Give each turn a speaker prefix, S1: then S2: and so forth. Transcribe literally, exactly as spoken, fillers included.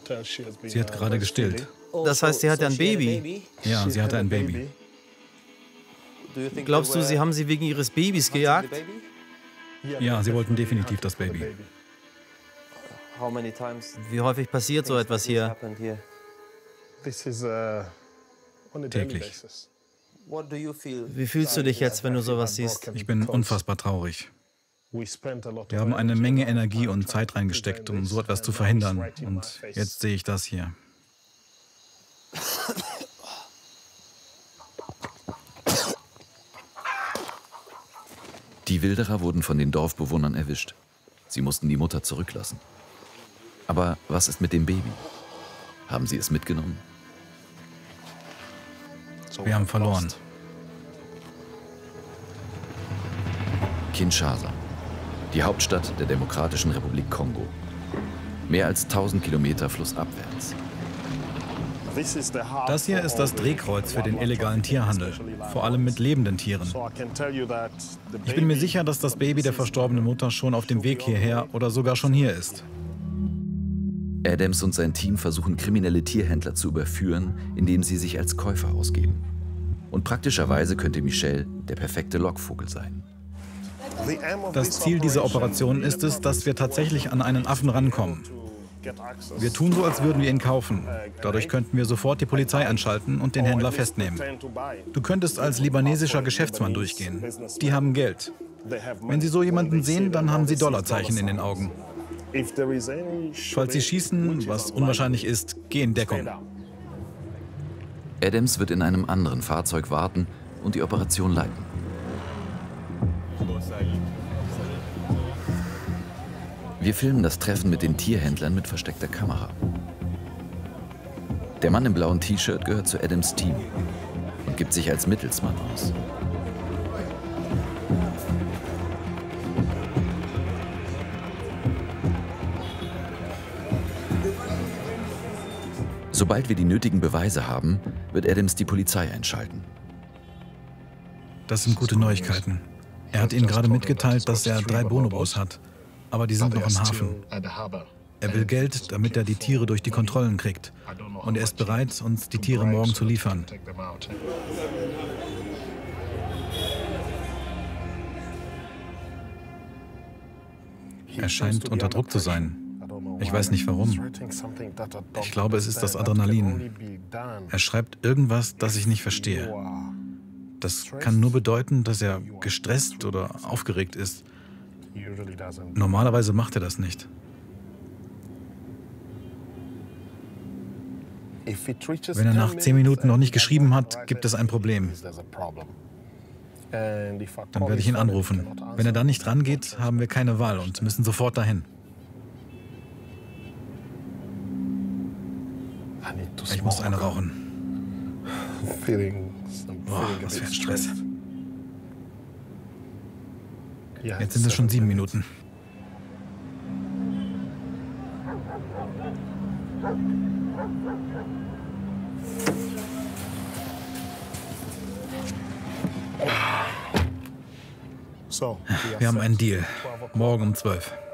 S1: Sie hat gerade gestillt.
S2: Das heißt, sie hatte ein Baby?
S1: Ja, sie hatte ein Baby.
S2: Glaubst du, sie haben sie wegen ihres Babys gejagt?
S1: Ja, sie wollten definitiv das Baby.
S2: Wie häufig passiert so etwas hier?
S1: Täglich.
S2: Wie fühlst du dich jetzt, wenn du sowas siehst?
S1: Ich bin unfassbar traurig. Wir haben eine Menge Energie und Zeit reingesteckt, um so etwas zu verhindern. Und jetzt sehe ich das hier.
S3: Die Wilderer wurden von den Dorfbewohnern erwischt. Sie mussten die Mutter zurücklassen. Aber was ist mit dem Baby? Haben sie es mitgenommen?
S1: Wir haben verloren.
S3: Kinshasa, die Hauptstadt der Demokratischen Republik Kongo. Mehr als tausend Kilometer flussabwärts.
S1: Das hier ist das Drehkreuz für den illegalen Tierhandel, vor allem mit lebenden Tieren. Ich bin mir sicher, dass das Baby der verstorbenen Mutter schon auf dem Weg hierher oder sogar schon hier ist.
S3: Adams und sein Team versuchen, kriminelle Tierhändler zu überführen, indem sie sich als Käufer ausgeben. Und praktischerweise könnte Michel der perfekte Lockvogel sein.
S1: Das Ziel dieser Operation ist es, dass wir tatsächlich an einen Affen rankommen. Wir tun so, als würden wir ihn kaufen. Dadurch könnten wir sofort die Polizei einschalten und den Händler festnehmen. Du könntest als libanesischer Geschäftsmann durchgehen. Die haben Geld. Wenn Sie so jemanden sehen, dann haben Sie Dollarzeichen in den Augen. Falls Sie schießen, was unwahrscheinlich ist, geh in Deckung.
S3: Adams wird in einem anderen Fahrzeug warten und die Operation leiten. Wir filmen das Treffen mit den Tierhändlern mit versteckter Kamera. Der Mann im blauen T-Shirt gehört zu Adams Team und gibt sich als Mittelsmann aus. Sobald wir die nötigen Beweise haben, wird Adams die Polizei einschalten.
S1: Das sind gute Neuigkeiten. Er hat Ihnen gerade mitgeteilt, dass er drei Bonobos hat. Aber die sind noch im Hafen. Er will Geld, damit er die Tiere durch die Kontrollen kriegt. Und er ist bereit, uns die Tiere morgen zu liefern. Er scheint unter Druck zu sein. Ich weiß nicht warum. Ich glaube, es ist das Adrenalin. Er schreibt irgendwas, das ich nicht verstehe. Das kann nur bedeuten, dass er gestresst oder aufgeregt ist. Normalerweise macht er das nicht. Wenn er nach zehn Minuten noch nicht geschrieben hat, gibt es ein Problem. Dann werde ich ihn anrufen. Wenn er dann nicht rangeht, haben wir keine Wahl und müssen sofort dahin. Ich muss eine rauchen. Boah, was für ein Stress. Jetzt sind es schon sieben Minuten. Wir haben einen Deal. Morgen um zwölf.